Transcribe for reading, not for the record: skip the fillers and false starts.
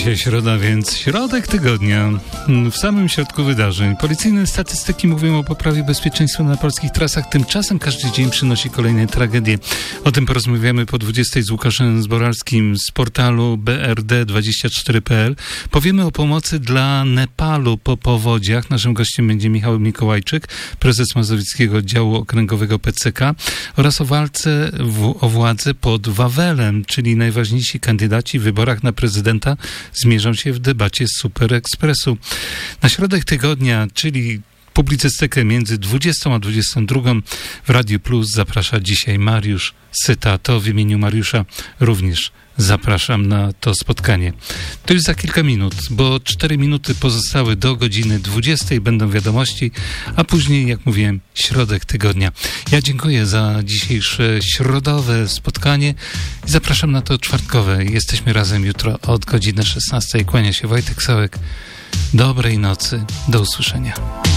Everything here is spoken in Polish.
Dzisiaj środa, więc środek tygodnia. W samym środku wydarzeń. Policyjne statystyki mówią o poprawie bezpieczeństwa na polskich trasach. Tymczasem każdy dzień przynosi kolejne tragedie. O tym porozmawiamy po 20 z Łukaszem Zboralskim z portalu brd24.pl. Powiemy o pomocy dla Nepalu po powodziach. Naszym gościem będzie Michał Mikołajczyk, prezes Mazowieckiego Oddziału Okręgowego PCK, oraz o walce o władzę pod Wawelem, czyli najważniejsi kandydaci w wyborach na prezydenta zmierzą się w debacie z Super Expressu. Na środek tygodnia, czyli publicystykę między 20 a 22 w Radiu Plus zaprasza dzisiaj Mariusz Syta. To w imieniu Mariusza również zapraszam na to spotkanie. To już za kilka minut, bo 4 minuty pozostały do godziny 20. Będą wiadomości, a później, jak mówiłem, środek tygodnia. Ja dziękuję za dzisiejsze środowe spotkanie i zapraszam na to czwartkowe. Jesteśmy razem jutro od godziny 16. Kłania się Wojtek Sałek. Dobrej nocy. Do usłyszenia.